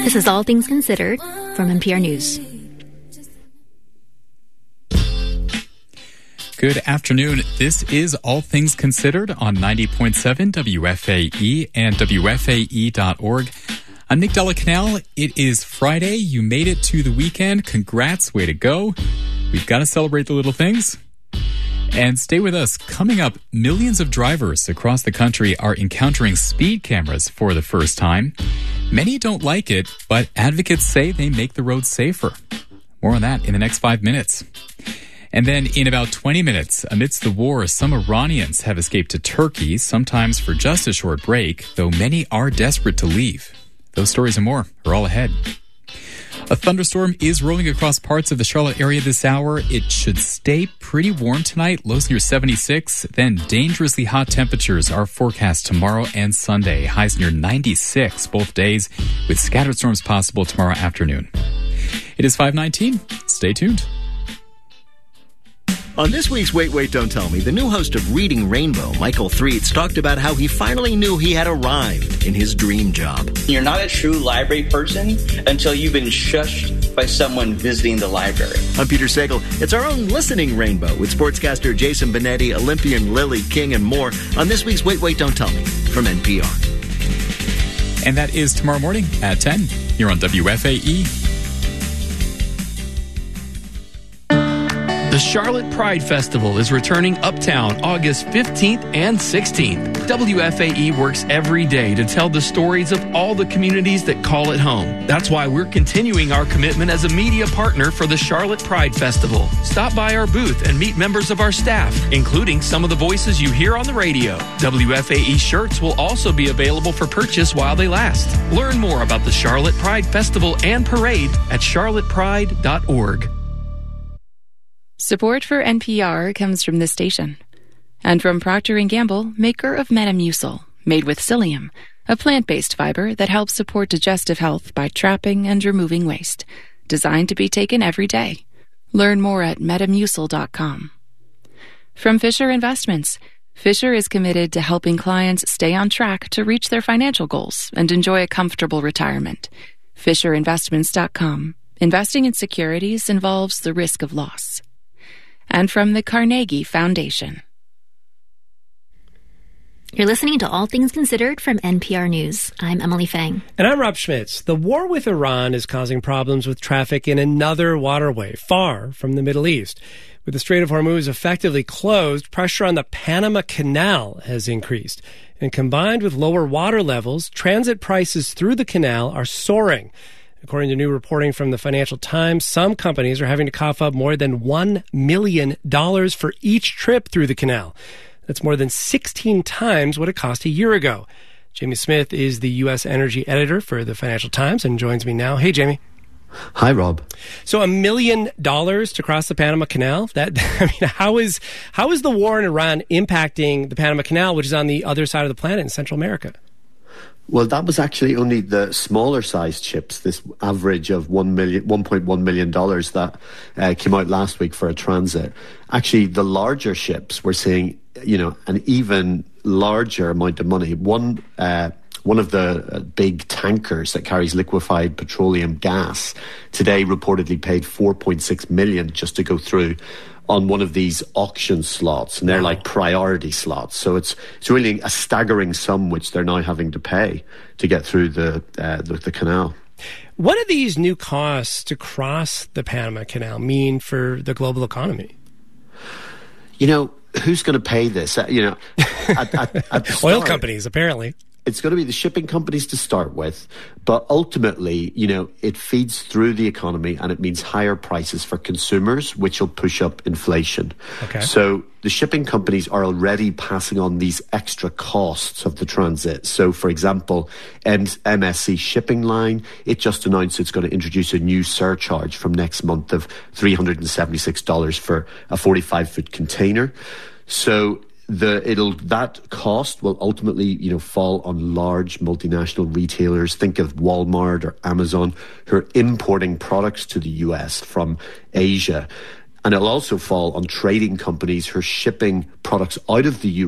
This is All Things Considered from NPR News. Good afternoon. This is All Things Considered on 90.7 WFAE and WFAE.org. I'm Nick Delacanal. It is Friday. You made it to the weekend. Congrats. Way to go. We've got to celebrate the little things. And stay with us. Coming up, millions of drivers across the country are encountering speed cameras for the first time. Many don't like it, but advocates say they make the roads safer. More on that in the next 5 minutes. And then in about 20 minutes, amidst the war, some Iranians have escaped to Turkey, sometimes for just a short break, though many are desperate to leave. Those stories and more are all ahead. A thunderstorm is rolling across parts of the Charlotte area this hour. It should stay pretty warm tonight, lows near 76. Then dangerously hot temperatures are forecast tomorrow and Sunday, highs near 96 both days, with scattered storms possible tomorrow afternoon. It is 5:19. Stay tuned. On this week's Wait, Wait, Don't Tell Me, the new host of Reading Rainbow, Michael Threets, talked about how he finally knew he had arrived in his dream job. You're not a true library person until you've been shushed by someone visiting the library. I'm Peter Sagal. It's our own listening rainbow with sportscaster Jason Benetti, Olympian Lily King, and more on this week's Wait, Wait, Don't Tell Me from NPR. And that is tomorrow morning at 10 here on WFAE. The Charlotte Pride Festival is returning uptown August 15th and 16th. WFAE works every day to tell the stories of all the communities that call it home. That's why we're continuing our commitment as a media partner for the Charlotte Pride Festival. Stop by our booth and meet members of our staff, including some of the voices you hear on the radio. WFAE shirts will also be available for purchase while they last. Learn more about the Charlotte Pride Festival and Parade at charlottepride.org. Support for NPR comes from this station and from Procter & Gamble, maker of Metamucil, made with psyllium, a plant-based fiber that helps support digestive health by trapping and removing waste, designed to be taken every day. Learn more at metamucil.com. From Fisher Investments, Fisher is committed to helping clients stay on track to reach their financial goals and enjoy a comfortable retirement. FisherInvestments.com. Investing in securities involves the risk of loss. And from the Carnegie Foundation. You're listening to All Things Considered from NPR News. I'm Emily Fang. And I'm Rob Schmitz. The war with Iran is causing problems with traffic in another waterway far from the Middle East. With the Strait of Hormuz effectively closed, pressure on the Panama Canal has increased. And combined with lower water levels, transit prices through the canal are soaring. According to new reporting from the Financial Times, some companies are having to cough up more than $1 million for each trip through the canal. That's more than 16 times what it cost a year ago. Jamie Smith is the U.S. energy editor for the Financial Times and joins me now. Hey, Jamie. Hi, Rob. So $1 million to cross the Panama Canal? How is the war in Iran impacting the Panama Canal, which is on the other side of the planet in Central America? Well, that was actually only the smaller sized ships, this average of $1.1 million that came out last week for a transit. Actually, the larger ships were seeing, an even larger amount of money. One of the big tankers that carries liquefied petroleum gas today reportedly paid $4.6 million just to go through on one of these auction slots, and they're like priority slots. So it's really a staggering sum which they're now having to pay to get through the canal. What do these new costs to cross the Panama Canal mean for the global economy? Who's going to pay this? At the start, oil companies, apparently. It's going to be the shipping companies to start with, but ultimately, it feeds through the economy and it means higher prices for consumers, which will push up inflation. Okay. So the shipping companies are already passing on these extra costs of the transit. So, for example, MSC Shipping Line, it just announced it's going to introduce a new surcharge from next month of $376 for a 45-foot container. So that cost will ultimately, fall on large multinational retailers. Think of Walmart or Amazon, who are importing products to the US from Asia. And it'll also fall on trading companies who are shipping products out of the